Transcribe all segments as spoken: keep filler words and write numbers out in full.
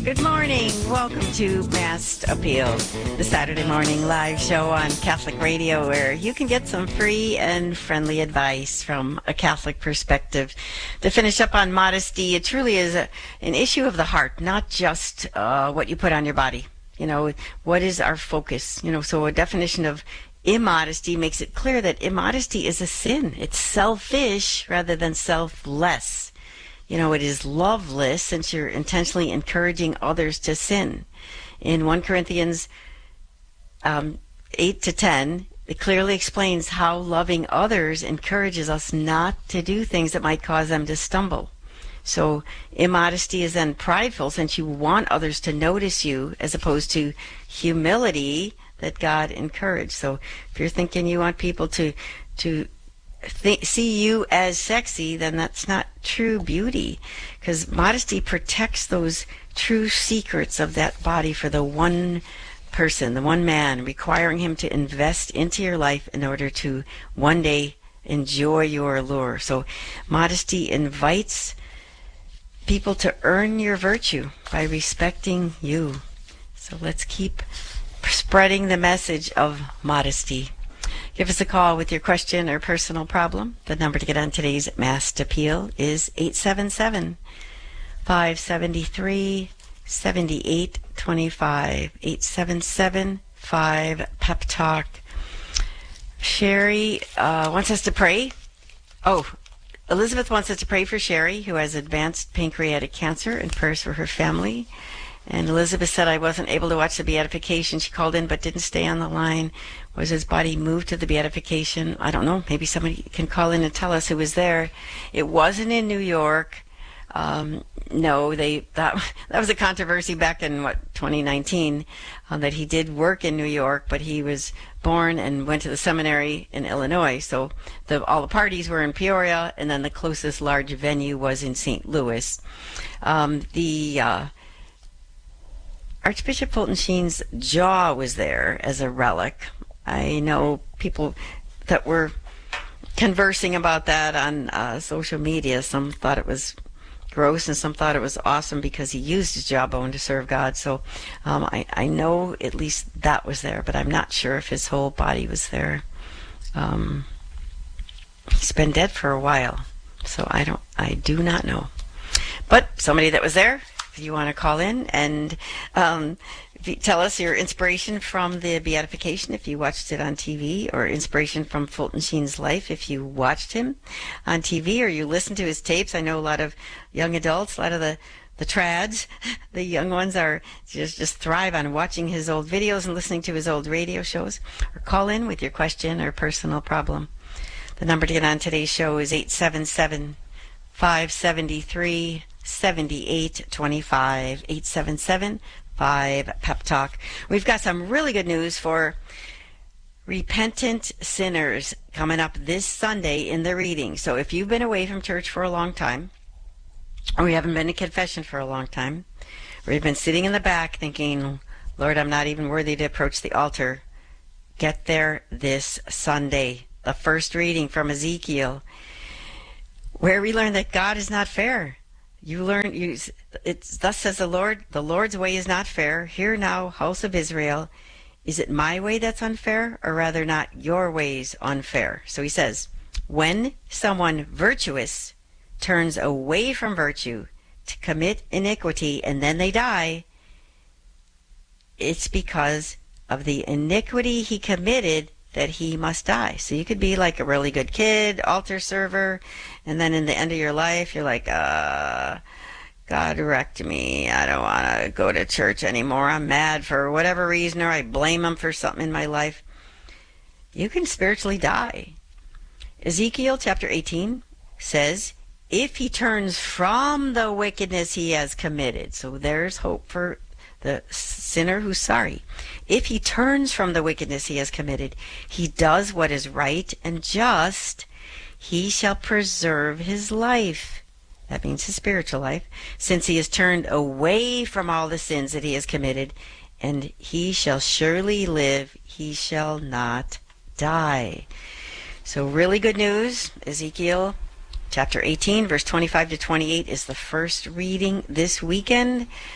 Good morning. Welcome to Mass Appeal, the Saturday morning live show on Catholic Radio where you can get some free and friendly advice from a Catholic perspective. To finish up on modesty, it truly is a, an issue of the heart, not just uh, what you put on your body. You know, what is our focus? You know, so a definition of immodesty makes it clear that immodesty is a sin. It's selfish rather than selfless. You know, it is loveless since you're intentionally encouraging others to sin. In First Corinthians um, eight to ten, it clearly explains how loving others encourages us not to do things that might cause them to stumble. So immodesty is then prideful since you want others to notice you as opposed to humility that God encouraged. So if you're thinking you want people to to Th- see you as sexy, then that's not true beauty, because modesty protects those true secrets of that body for the one person, the one man, requiring him to invest into your life in order to one day enjoy your allure. So modesty invites people to earn your virtue by respecting you. So let's keep spreading the message of modesty. Give us a call with your question or personal problem. The number to get on today's Mass Appeal is eight seven seven, five seven three, seven eight two five, eight seven seven, five, P E P Talk. Sherry uh, wants us to pray. Oh, Elizabeth wants us to pray for Sherry, who has advanced pancreatic cancer, and prayers for her family. And Elizabeth said, I wasn't able to watch the beatification. She called in but didn't stay on the line. Was his body moved to the beatification? I don't know. Maybe somebody can call in and tell us who was there. It wasn't in New York. Um, no, they that that was a controversy back in, what, twenty nineteen, uh, that he did work in New York, but he was born and went to the seminary in Illinois. So the, all the parties were in Peoria, and then the closest large venue was in Saint Louis. Um, the... Uh, Archbishop Fulton Sheen's jaw was there as a relic. I know people that were conversing about that on uh, social media. Some thought it was gross and some thought it was awesome because he used his jawbone to serve God. So um, I, I know at least that was there, but I'm not sure if his whole body was there. Um, he's been dead for a while, so I don't, I do not know. But somebody that was there, you want to call in and um, tell us your inspiration from the beatification if you watched it on T V, or inspiration from Fulton Sheen's life if you watched him on T V or you listened to his tapes. I know a lot of young adults, a lot of the, the trads, the young ones are just, just thrive on watching his old videos and listening to his old radio shows. Or call in with your question or personal problem. The number to get on today's show is eight seven seven, five seven three, seven eight two five, eight seven seven, five, P E P Talk. We've got some really good news for repentant sinners coming up this Sunday in the reading. So if you've been away from church for a long time, or you haven't been to confession for a long time, or you've been sitting in the back thinking, Lord, I'm not even worthy to approach the altar, get there this Sunday. The first reading from Ezekiel, where we learn that God is not fair. You learn, you, it's thus says the Lord, the Lord's way is not fair. Hear now, house of Israel, is it my way that's unfair, or rather not your ways unfair? So he says, when someone virtuous turns away from virtue to commit iniquity and then they die, it's because of the iniquity he committed that he must die. So you could be like a really good kid, altar server, and then in the end of your life, you're like, uh, God direct me. I don't want to go to church anymore. I'm mad for whatever reason, or I blame him for something in my life. You can spiritually die. Ezekiel chapter eighteen says, if he turns from the wickedness he has committed, so there's hope for the sinner who's sorry. If he turns from the wickedness he has committed, he does what is right and just, he shall preserve his life. That means his spiritual life, since he has turned away from all the sins that he has committed, and he shall surely live, he shall not die. So really good news. Ezekiel chapter eighteen, verse twenty-five to twenty-eight is the first reading this weekend.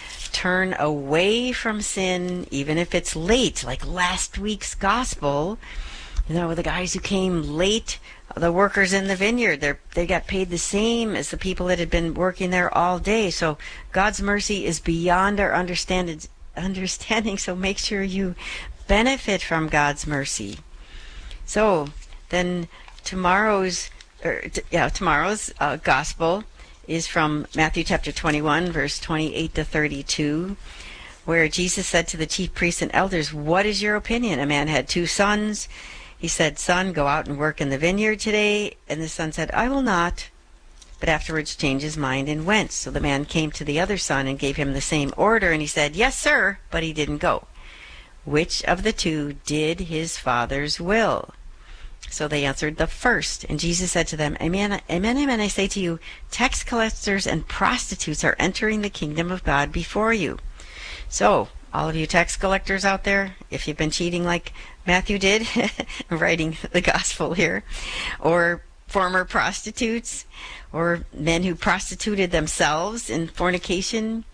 turn away from sin, even if it's late, like last week's gospel. You know, the guys who came late, the workers in the vineyard, they they got paid the same as the people that had been working there all day. So God's mercy is beyond our understanding, understanding. So make sure you benefit from God's mercy. So then tomorrow's, or, yeah, tomorrow's uh, gospel is from Matthew chapter twenty-one, verse twenty-eight to thirty-two, where Jesus said to the chief priests and elders, "What is your opinion? A man had two sons. He said, 'Son, go out and work in the vineyard today.' And the son said, 'I will not.' But afterwards changed his mind and went. So the man came to the other son and gave him the same order. And he said, 'Yes, sir,' but he didn't go. Which of the two did his father's will?" So they answered, "The first." And Jesus said to them, Amen, amen, amen, I say to you, tax collectors and prostitutes are entering the kingdom of God before you. So, all of you tax collectors out there, if you've been cheating like Matthew did, writing the gospel here, or former prostitutes, or men who prostituted themselves in fornication,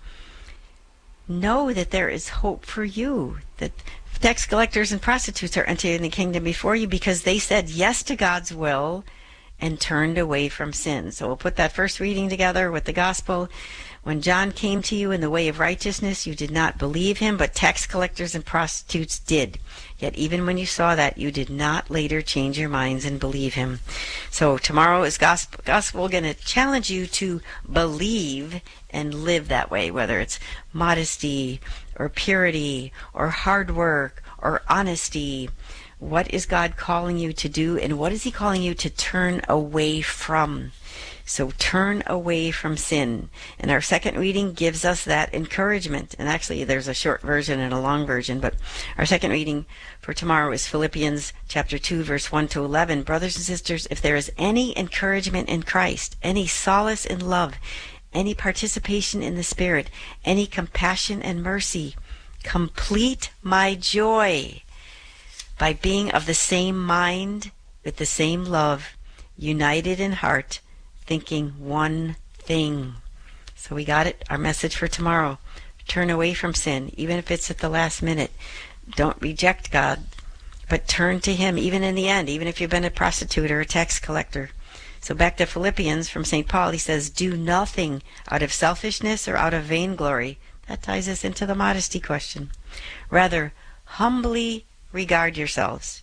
know that there is hope for you, that tax collectors and prostitutes are entering the kingdom before you because they said yes to God's will and turned away from sin. So we'll put that first reading together with the gospel. When John came to you in the way of righteousness, you did not believe him, but tax collectors and prostitutes did. Yet even when you saw that, you did not later change your minds and believe him. So tomorrow is gospel. Gospel going to challenge you to believe and live that way, whether it's modesty or purity or hard work or honesty. What is God calling you to do, and what is he calling you to turn away from? So turn away from sin. And our second reading gives us that encouragement. And actually there's a short version and a long version, but our second reading for tomorrow is Philippians chapter two, verse one to eleven. Brothers and sisters, if there is any encouragement in Christ, any solace in love, any participation in the Spirit, any compassion and mercy, complete my joy by being of the same mind, with the same love, united in heart, thinking one thing. So we got it, our message for tomorrow. Turn away from sin, even if it's at the last minute. Don't reject God, but turn to him even in the end, even if you've been a prostitute or a tax collector. So back to Philippians from Saint Paul, he says, do nothing out of selfishness or out of vainglory. That ties us into the modesty question. Rather, humbly regard yourselves.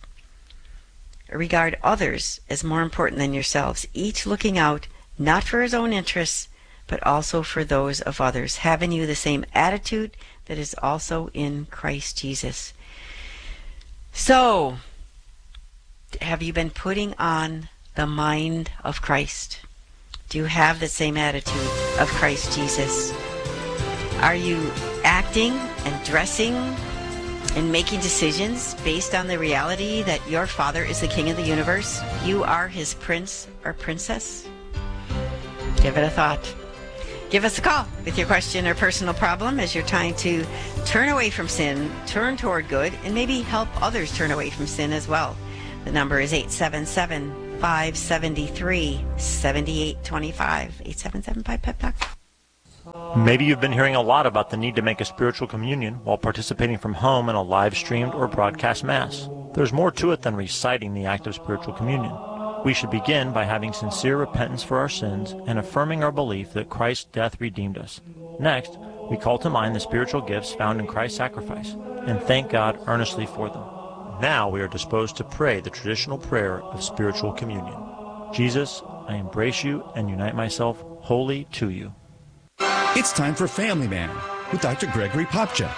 Regard others as more important than yourselves, each looking out not for his own interests, but also for those of others. Have in you the same attitude that is also in Christ Jesus. So, have you been putting on the mind of Christ? Do you have the same attitude of Christ Jesus? Are you acting and dressing and making decisions based on the reality that your Father is the King of the universe? You are his prince or princess? Give it a thought. Give us a call with your question or personal problem as you're trying to turn away from sin, turn toward good, and maybe help others turn away from sin as well. The number is eight seven seven, five seven three, seven eight two five. eight seven seven, five P E P Talk. Maybe you've been hearing a lot about the need to make a spiritual communion while participating from home in a live-streamed or broadcast Mass. There's more to it than reciting the act of spiritual communion. We should begin by having sincere repentance for our sins and affirming our belief that Christ's death redeemed us. Next, we call to mind the spiritual gifts found in Christ's sacrifice and thank God earnestly for them. Now we are disposed to pray the traditional prayer of spiritual communion. Jesus, I embrace you and unite myself wholly to you. It's time for Family Man with Doctor Gregory Popcak.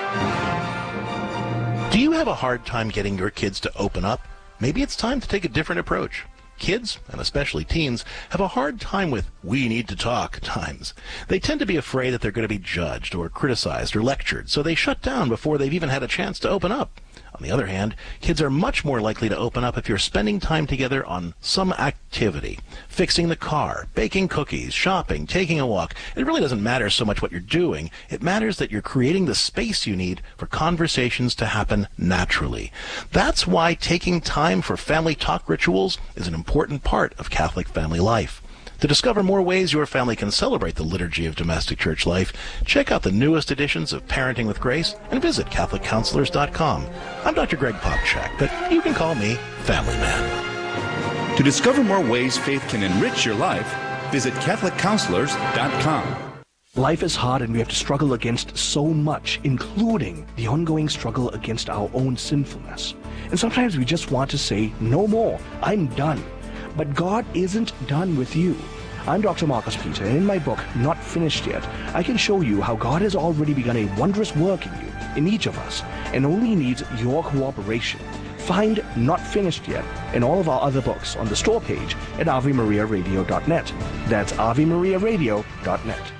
Do you have a hard time getting your kids to open up? Maybe it's time to take a different approach. Kids, and especially teens, have a hard time with "we need to talk" times. They tend to be afraid that they're going to be judged or criticized or lectured, so they shut down before they've even had a chance to open up. On the other hand, kids are much more likely to open up if you're spending time together on some activity. Fixing the car, baking cookies, shopping, taking a walk. It really doesn't matter so much what you're doing. It matters that you're creating the space you need for conversations to happen naturally. That's why taking time for family talk rituals is an important part of Catholic family life. To discover more ways your family can celebrate the liturgy of domestic church life, check out the newest editions of Parenting with Grace and visit Catholic Counselors dot com. I'm Doctor Greg Popchak, but you can call me Family Man. To discover more ways faith can enrich your life, visit Catholic Counselors dot com. Life is hard and we have to struggle against so much, including the ongoing struggle against our own sinfulness. And sometimes we just want to say, no more, I'm done. But God isn't done with you. I'm Doctor Marcus Peter, and in my book, Not Finished Yet, I can show you how God has already begun a wondrous work in you, in each of us, and only needs your cooperation. Find Not Finished Yet and all of our other books on the store page at Ave Maria Radio dot net. That's Ave Maria Radio dot net.